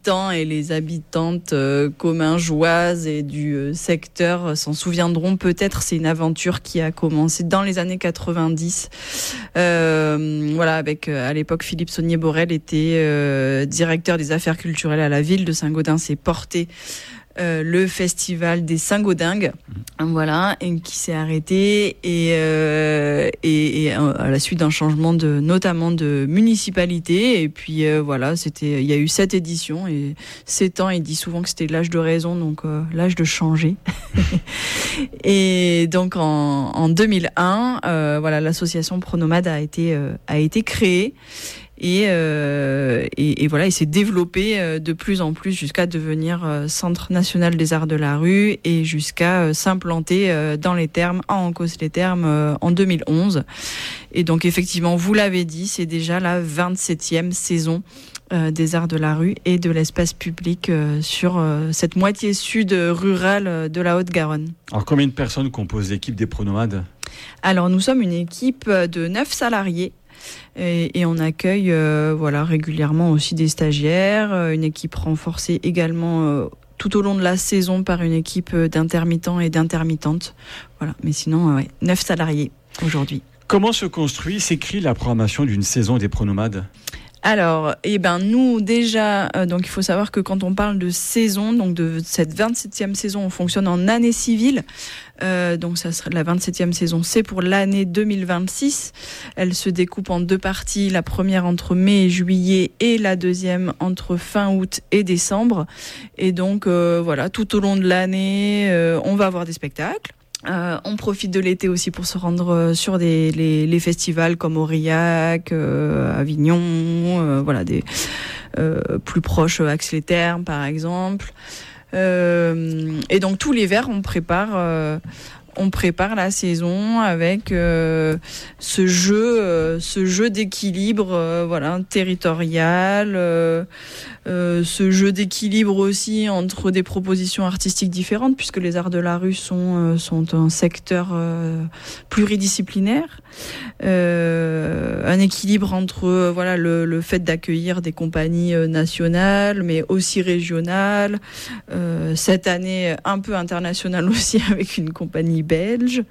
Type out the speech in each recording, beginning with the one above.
Et les habitantes commingeoises et du secteur s'en souviendront peut-être. C'est une aventure qui a commencé dans les années 90. Avec à l'époque Philippe Saunier-Borel était directeur des affaires culturelles à la ville de Saint-Gaudens. C'est porté le festival des Saint-Gaudingues, et qui s'est arrêté et à la suite d'un changement notamment de municipalité. Et puis il y a eu 7 éditions et 7 ans. Il dit souvent que c'était l'âge de raison, donc l'âge de changer. Et donc en 2001, l'association Pronomade a été créée. Et il s'est développé de plus en plus jusqu'à devenir Centre national des arts de la rue et jusqu'à s'implanter dans les Thermes, à Ancos-les-Thermes en 2011. Et donc effectivement, vous l'avez dit, c'est déjà la 27e saison des arts de la rue et de l'espace public sur cette moitié sud rurale de la Haute-Garonne. Alors combien de personnes composent l'équipe des Pronomades ? Alors nous sommes une équipe de 9 salariés. Et on accueille régulièrement aussi des stagiaires, une équipe renforcée également tout au long de la saison par une équipe d'intermittents et d'intermittentes. Voilà. Mais sinon, 9 salariés aujourd'hui. Comment s'écrit la programmation d'une saison des Pronomades ? Alors, nous déjà, donc il faut savoir que quand on parle de saison, donc de cette 27e saison, on fonctionne en année civile. Donc ça sera la 27e saison, c'est pour l'année 2026. Elle se découpe en 2 parties, la première entre mai et juillet et la deuxième entre fin août et décembre. Et donc tout au long de l'année, on va avoir des spectacles. On profite de l'été aussi pour se rendre sur les festivals comme Aurillac, Avignon, des plus proches Aix-les-Thermes par exemple. Et donc tout l'hiver on prépare la saison avec ce jeu d'équilibre territorial, ce jeu d'équilibre aussi entre des propositions artistiques différentes puisque les arts de la rue sont un secteur pluridisciplinaire, un équilibre entre le fait d'accueillir des compagnies nationales mais aussi régionales, cette année un peu internationale aussi avec une compagnie belge,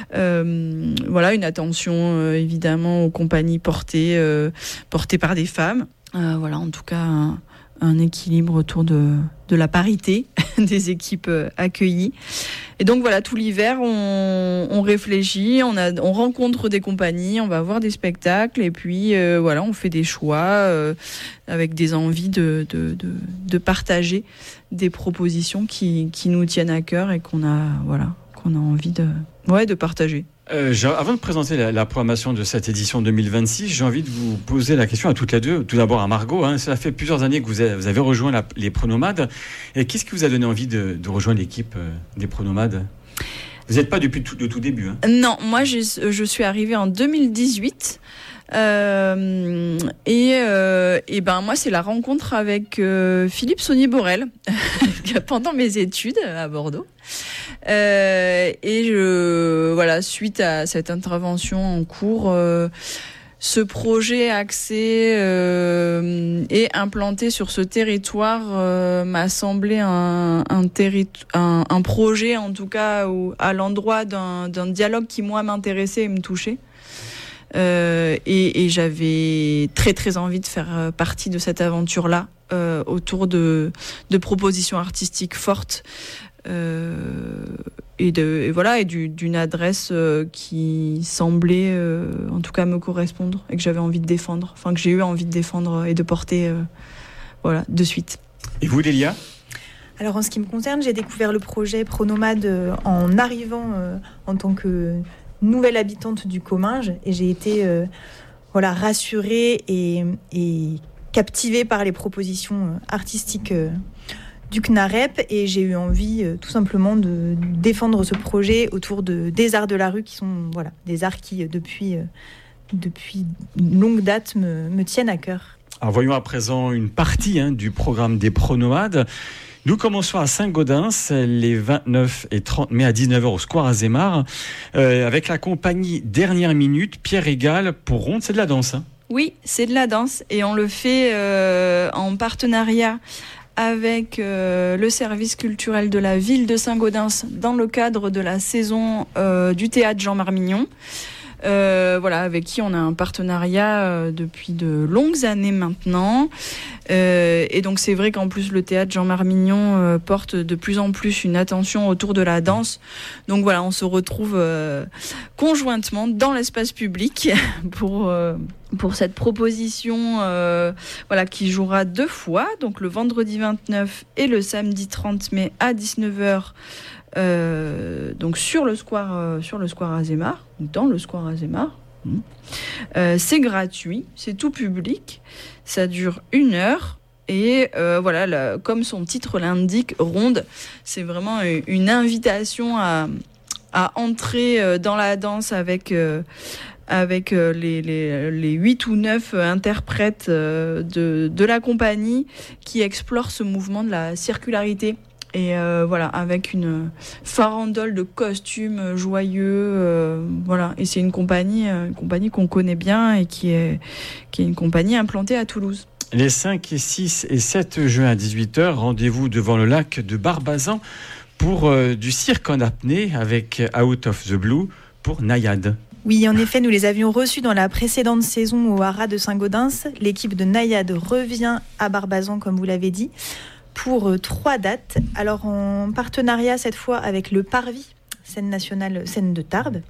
une attention évidemment aux compagnies portées par des femmes, en tout cas un équilibre autour de la parité des équipes accueillies. Et donc tout l'hiver on réfléchit, on rencontre des compagnies, on va voir des spectacles et puis on fait des choix avec des envies de partager des propositions qui nous tiennent à cœur et qu'on a envie de partager. Avant de présenter la programmation de cette édition 2026, j'ai envie de vous poser la question à toutes les deux. Tout d'abord à Margot, ça fait plusieurs années que vous avez rejoint les Pronomades. Et qu'est-ce qui vous a donné envie de rejoindre l'équipe des Pronomades ? Vous n'êtes pas depuis le tout début. Non, moi je suis arrivée en 2018. Moi c'est la rencontre avec Philippe Saunier-Borel pendant mes études à Bordeaux. Suite à cette intervention en cours, ce projet axé et implanté sur ce territoire m'a semblé un projet en tout cas à l'endroit d'un dialogue qui moi m'intéressait et me touchait. Et j'avais très très envie de faire partie de cette aventure-là autour de propositions artistiques fortes d'une adresse qui semblait en tout cas me correspondre et que j'avais envie de défendre, que j'ai eu envie de défendre et de porter de suite. Et vous Lélia ? Alors en ce qui me concerne, j'ai découvert le projet Pronomade en arrivant en tant que nouvelle habitante du Comminges et j'ai été rassurée et captivée par les propositions artistiques du CNAREP et j'ai eu envie tout simplement de défendre ce projet autour des arts de la rue qui sont des arts qui depuis une longue date me tiennent à cœur. Alors voyons à présent une partie du programme des Pronomades. Nous commençons à Saint-Gaudens les 29 et 30 mai à 19h au Square Azémar avec la compagnie Dernière Minute, Pierre Égal pour Ronde. C'est de la danse. Oui, c'est de la danse et on le fait en partenariat avec le service culturel de la ville de Saint-Gaudens dans le cadre de la saison du théâtre Jean Marmignon. Avec qui on a un partenariat depuis de longues années maintenant. Et donc c'est vrai qu'en plus le théâtre Jean Marmignon porte de plus en plus une attention autour de la danse. Donc voilà, on se retrouve conjointement dans l'espace public pour cette proposition qui jouera 2 fois, donc le vendredi 29 et le samedi 30 mai à 19h. Donc sur le square Azémar, ou dans le square Azémar. C'est gratuit, c'est tout public, ça dure 1 heure et comme son titre l'indique, ronde, c'est vraiment une invitation à entrer dans la danse avec les 8 ou 9 interprètes de la compagnie qui explorent ce mouvement de la circularité. Et avec une farandole de costumes joyeux, Et c'est une compagnie qu'on connaît bien et qui est une compagnie implantée à Toulouse. Les 5, 6 et 7 juin à 18h, rendez-vous devant le lac de Barbazan pour du cirque en apnée avec Out of the Blue pour Naïade. Oui, en effet, nous les avions reçus dans la précédente saison au Haras de Saint-Gaudens. L'équipe de Naïade revient à Barbazan, comme vous l'avez dit, pour 3 dates. Alors en partenariat cette fois avec le Parvis, scène nationale de Tarbes.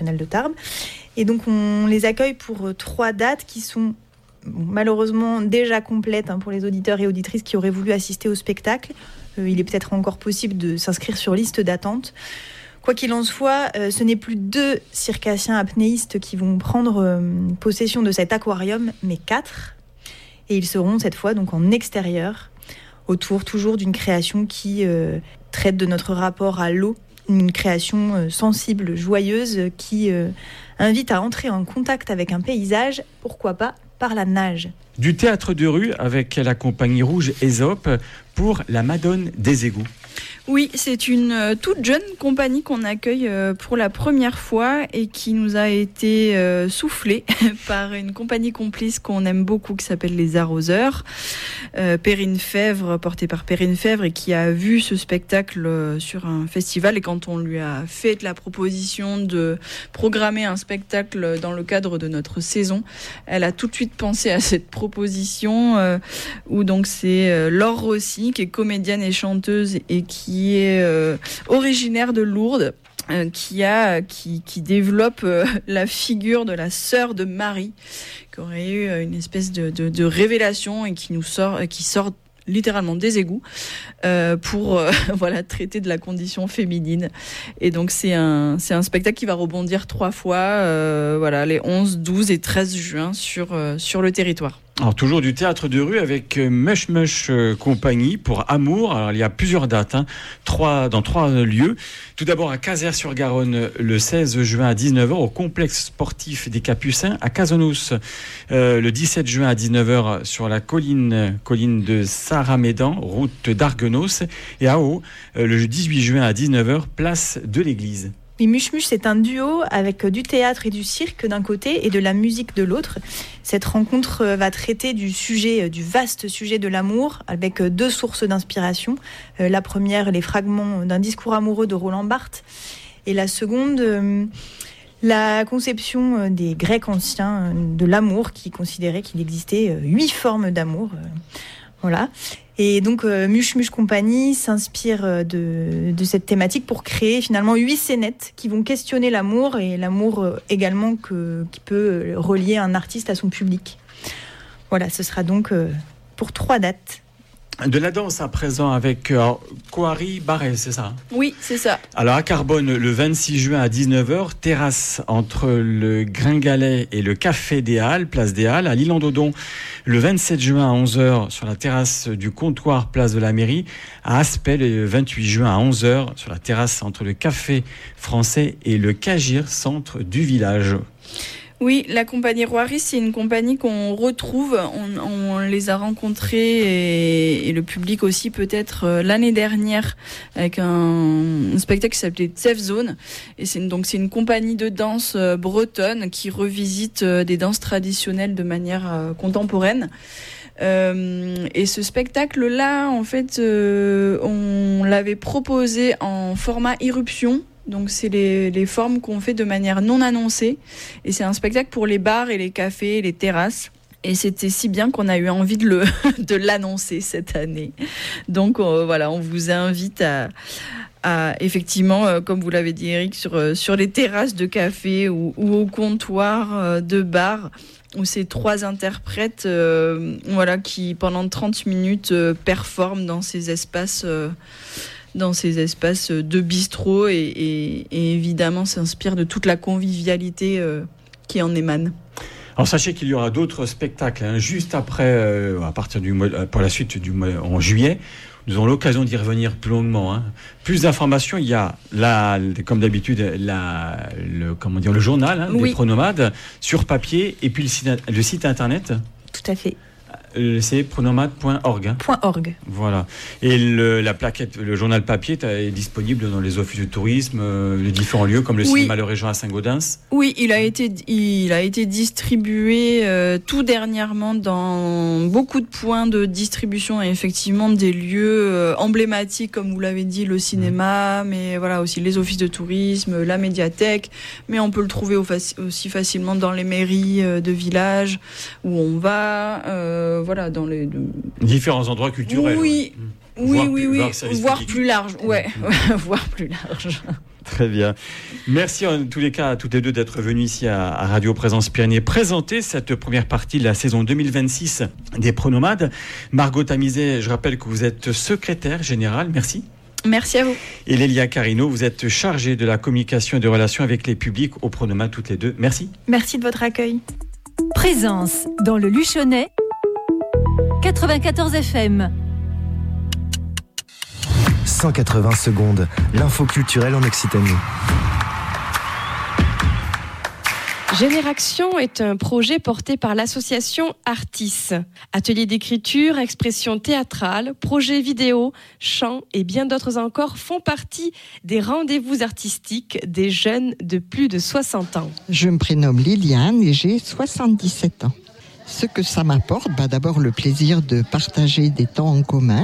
Et donc on les accueille pour 3 dates qui sont malheureusement déjà complètes pour les auditeurs et auditrices qui auraient voulu assister au spectacle. Il est peut-être encore possible de s'inscrire sur liste d'attente. Quoi qu'il en soit, ce n'est plus 2 circassiens apnéistes qui vont prendre possession de cet aquarium, mais 4. Et ils seront cette fois donc en extérieur, autour toujours d'une création qui traite de notre rapport à l'eau, une création sensible, joyeuse, qui invite à entrer en contact avec un paysage, pourquoi pas par la nage. Du théâtre de rue avec la compagnie rouge Ésope pour la Madone des égouts. Oui, c'est une toute jeune compagnie qu'on accueille pour la première fois et qui nous a été soufflée par une compagnie complice qu'on aime beaucoup qui s'appelle Les Arroseurs. Perrine Fèvre, portée par Perrine Fèvre, et qui a vu ce spectacle sur un festival. Et quand on lui a fait la proposition de programmer un spectacle dans le cadre de notre saison, elle a tout de suite pensé à cette proposition où donc c'est Laure Rossi, qui est comédienne et chanteuse et qui est originaire de Lourdes, qui développe la figure de la sœur de Marie, qui aurait eu une espèce de révélation et qui sort littéralement des égouts pour traiter de la condition féminine. Et donc c'est un spectacle qui va rebondir 3 fois les 11, 12 et 13 juin sur le territoire. Alors toujours du théâtre de rue avec Mush Mush Compagnie pour Amour. Alors il y a plusieurs dates, dans 3 lieux. Tout d'abord à Caser-sur-Garonne le 16 juin à 19h au complexe sportif des Capucins à Cazonos. Le 17 juin à 19h sur la colline de Saramédan, route d'Arguenos. Et à Haut, le 18 juin à 19h, place de l'église. Oui, Mush Mush, c'est un duo avec du théâtre et du cirque d'un côté et de la musique de l'autre. Cette rencontre va traiter du vaste sujet de l'amour avec 2 sources d'inspiration. La première, les fragments d'un discours amoureux de Roland Barthes. Et la seconde, la conception des Grecs anciens de l'amour, qui considéraient qu'il existait 8 formes d'amour. Voilà. Et donc Mush Mush Compagnie s'inspire de cette thématique pour créer finalement 8 scénettes qui vont questionner l'amour et l'amour également qui peut relier un artiste à son public. Voilà, ce sera donc pour 3 dates. De la danse à présent avec Coari Barret, c'est ça ? Oui, c'est ça. Alors à Carbone, le 26 juin à 19h, terrasse entre le Gringalet et le Café des Halles, place des Halles. À l'Île-en-Dodon, le 27 juin à 11h sur la terrasse du Comptoir, place de la Mairie. À Aspel, le 28 juin à 11h sur la terrasse entre le Café Français et le Cagir, centre du village. Oui, la compagnie Roiris, c'est une compagnie qu'on retrouve. On les a rencontrés et le public aussi peut-être l'année dernière avec un spectacle qui s'appelait Safe Zone. Et c'est une compagnie de danse bretonne qui revisite des danses traditionnelles de manière contemporaine. Et ce spectacle-là, en fait, on l'avait proposé en format irruption. Donc, c'est les formes qu'on fait de manière non annoncée. Et c'est un spectacle pour les bars et les cafés et les terrasses. Et c'était si bien qu'on a eu envie de l'annoncer cette année. Donc, voilà, on vous invite à effectivement, comme vous l'avez dit Eric, sur les terrasses de café ou au comptoir de bar, où ces 3 interprètes qui pendant 30 minutes performent dans ces espaces de bistrot et évidemment s'inspirent de toute la convivialité qui en émane. Alors sachez qu'il y aura d'autres spectacles juste après, à partir pour la suite du mois en juillet. Nous aurons l'occasion d'y revenir plus longuement. Plus d'informations, il y a comme d'habitude le journal des pronomades sur papier et puis le site internet. Tout à fait. C'est pronomade.org. .org. Voilà. Et la plaquette, le journal papier est disponible dans les offices de tourisme, les différents lieux comme le cinéma Le Régent à Saint-Gaudens. Oui, il a été distribué tout dernièrement dans beaucoup de points de distribution et effectivement des lieux emblématiques comme vous l'avez dit, le cinéma, mais voilà aussi les offices de tourisme, la médiathèque, mais on peut le trouver aussi facilement dans les mairies de villages où on va. Dans les différents endroits culturels. Oui, voire plus large. Voire plus large. Très bien. Merci en tous les cas à toutes les deux d'être venues ici à Radio Présence Pyrénées présenter cette première partie de la saison 2026 des Pronomades. Margot Tamizet, je rappelle que vous êtes secrétaire générale. Merci. Merci à vous. Et Lélia Carino, vous êtes chargée de la communication et de relations avec les publics aux Pronomades toutes les deux. Merci. Merci de votre accueil. Présence dans le Luchonnais 94 FM. 180 secondes, l'info culturelle en Occitanie. Génération est un projet porté par l'association Artis. Ateliers d'écriture, expression théâtrale, projets vidéo, chant et bien d'autres encore font partie des rendez-vous artistiques des jeunes de plus de 60 ans. Je me prénomme Liliane et j'ai 77 ans. Ce que ça m'apporte, d'abord le plaisir de partager des temps en commun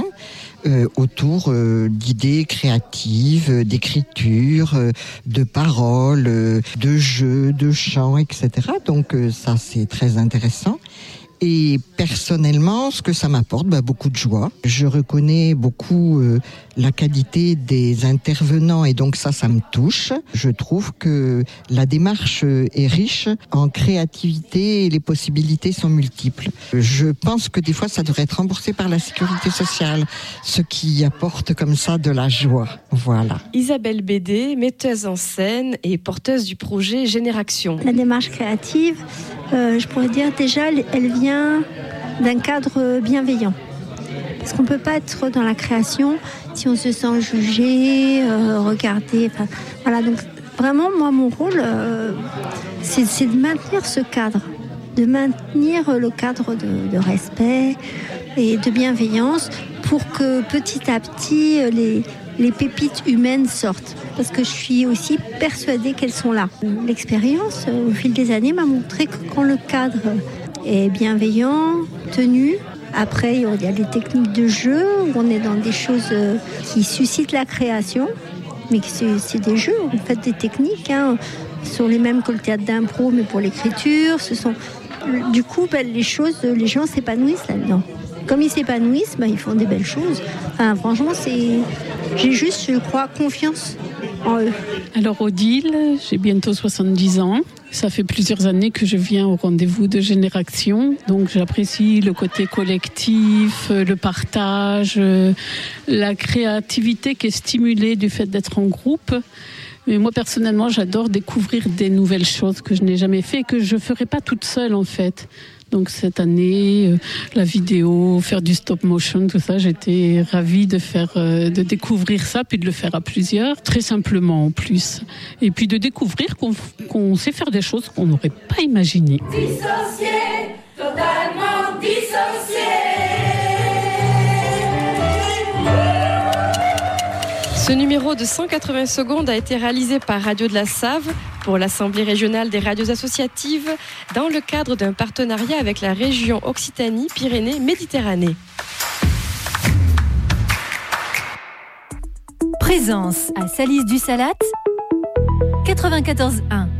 autour d'idées créatives, d'écriture, de paroles, de jeux, de chants, etc. Donc ça c'est très intéressant. Et personnellement, ce que ça m'apporte, beaucoup de joie. Je reconnais beaucoup la qualité des intervenants et donc ça me touche. Je trouve que la démarche est riche en créativité et les possibilités sont multiples. Je pense que des fois, ça devrait être remboursé par la sécurité sociale, ce qui apporte comme ça de la joie. Voilà. Isabelle Bédé, metteuse en scène et porteuse du projet Génération. La démarche créative, je pourrais dire déjà, elle vient d'un cadre bienveillant. Parce qu'on ne peut pas être dans la création si on se sent jugé, regardé. Voilà, donc vraiment, moi, mon rôle, c'est de maintenir ce cadre. De maintenir le cadre de respect et de bienveillance pour que petit à petit, les pépites humaines sortent. Parce que je suis aussi persuadée qu'elles sont là. L'expérience, au fil des années, m'a montré que quand le cadre est bienveillant, tenu, après il y a des techniques de jeu où on est dans des choses qui suscitent la création, mais c'est des jeux, en fait des techniques, sont les mêmes que le théâtre d'impro, mais pour l'écriture. Du coup, les gens s'épanouissent là-dedans. Comme ils s'épanouissent, ils font des belles choses. Franchement, j'ai juste, je crois, confiance en eux. Alors Odile, j'ai bientôt 70 ans. Ça fait plusieurs années que je viens au rendez-vous de Génération. Donc j'apprécie le côté collectif, le partage, la créativité qui est stimulée du fait d'être en groupe. Mais moi personnellement, j'adore découvrir des nouvelles choses que je n'ai jamais fait et que je ne ferai pas toute seule en fait. Donc cette année, la vidéo, faire du stop motion, tout ça, j'étais ravie de découvrir ça, puis de le faire à plusieurs, très simplement en plus. Et puis de découvrir qu'on sait faire des choses qu'on n'aurait pas imaginées. Dissocié, totalement dissocié. Ce numéro de 180 secondes a été réalisé par Radio de la Save, pour l'Assemblée régionale des radios associatives dans le cadre d'un partenariat avec la région Occitanie-Pyrénées-Méditerranée. Présence à Salis du Salat 94.1.